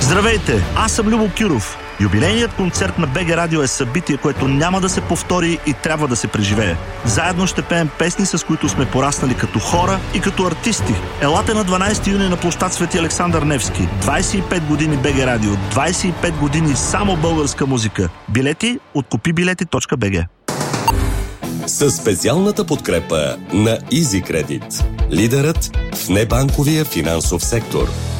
Здравейте, аз съм Любо Киров. Юбилейният концерт на БГ Радио е събитие, което няма да се повтори и трябва да се преживее. Заедно ще пеем песни, с които сме пораснали като хора и като артисти. Елате на 12 юни на площад Свети Александър Невски. 25 години БГ Радио, 25 години само българска музика. Билети от kupibileti.bg. Със специалната подкрепа на Easy Credit, лидерът в небанковия финансов сектор.